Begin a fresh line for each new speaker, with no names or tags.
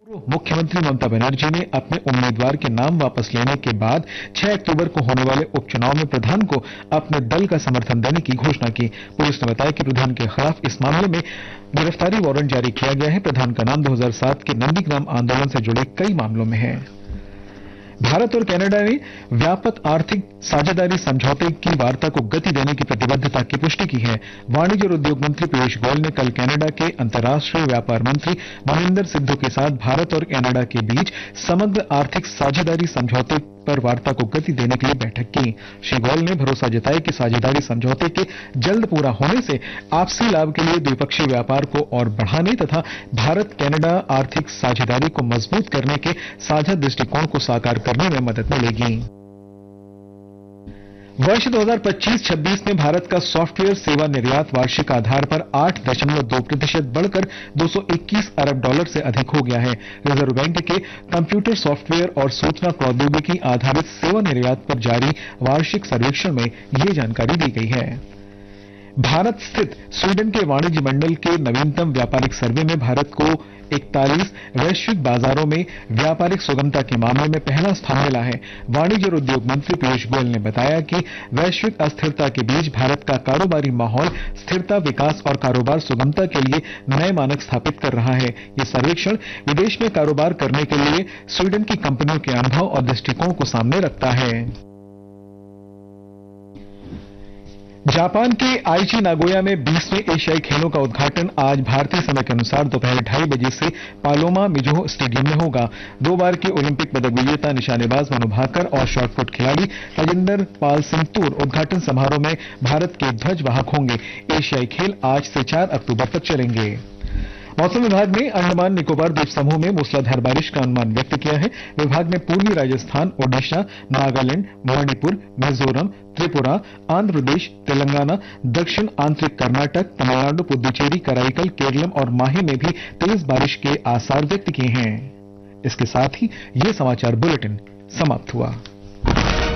मुख्यमंत्री ममता बनर्जी ने अपने उम्मीदवार के नाम वापस लेने के बाद 6 अक्टूबर को होने वाले उपचुनाव में प्रधान को अपने दल का समर्थन देने की घोषणा की। पुलिस ने बताया कि प्रधान के खिलाफ इस मामले में गिरफ्तारी वारंट जारी किया गया है। प्रधान का नाम 2007 के नंदीग्राम आंदोलन से जुड़े कई मामलों में है। भारत और कनाडा ने व्यापक आर्थिक साझेदारी समझौते की वार्ता को गति देने की प्रतिबद्धता की पुष्टि की है। वाणिज्य और उद्योग मंत्री पीयूष गोयल ने कल कनाडा के अंतर्राष्ट्रीय व्यापार मंत्री महेंद्र सिद्धू के साथ भारत और कनाडा के बीच समग्र आर्थिक साझेदारी समझौते पर वार्ता को गति देने के लिए बैठक की। श्री गोयल ने भरोसा जताया कि साझेदारी समझौते के जल्द पूरा होने से आपसी लाभ के लिए द्विपक्षीय व्यापार को और बढ़ाने तथा भारत कनाडा आर्थिक साझेदारी को मजबूत करने के साझा दृष्टिकोण को साकार करने में मदद मिलेगी। वर्ष 2025-26 में भारत का सॉफ्टवेयर सेवा निर्यात वार्षिक आधार पर 8.2% बढ़कर $221 अरब से अधिक हो गया है। रिजर्व बैंक के कंप्यूटर सॉफ्टवेयर और सूचना प्रौद्योगिकी आधारित सेवा निर्यात पर जारी वार्षिक सर्वेक्षण में यह जानकारी दी गई है। भारत स्थित स्वीडन के वाणिज्य मंडल के नवीनतम व्यापारिक सर्वे में भारत को 41 वैश्विक बाजारों में व्यापारिक सुगमता के मामले में पहला स्थान मिला है। वाणिज्य और उद्योग मंत्री पीयूष गोयल ने बताया कि वैश्विक अस्थिरता के बीच भारत का कारोबारी माहौल स्थिरता, विकास और कारोबार सुगमता के लिए नए मानक स्थापित कर रहा है। यह सर्वेक्षण विदेश में कारोबार करने के लिए स्वीडन की कंपनियों के अनुभव और दृष्टिकोण को सामने रखता है। जापान के आईची नागोया में 20वें एशियाई खेलों का उद्घाटन आज भारतीय समय के अनुसार दोपहर 2:30 बजे से पालोमा मिजुहो स्टेडियम में होगा। 2 बार के ओलंपिक पदक विजेता निशानेबाज मनु भाकर और शॉटपुट खिलाड़ी तजिंदर पाल सिंह तूर उद्घाटन समारोह में भारत के ध्वजवाहक होंगे। एशियाई खेल आज से 4 अक्टूबर तक चलेंगे। मौसम विभाग ने अंडमान निकोबार द्वीप समूह में मूसलाधार बारिश का अनुमान व्यक्त किया है। विभाग ने पूर्वी राजस्थान, ओडिशा, नागालैंड, मणिपुर, मिजोरम, त्रिपुरा, आंध्र प्रदेश, तेलंगाना, दक्षिण आंतरिक कर्नाटक, तमिलनाडु, पुदुचेरी, कराईकल, केरलम और माहे में भी तेज बारिश के आसार व्यक्त किए हैं। इसके साथ ही ये समाचार बुलेटिन समाप्त हुआ।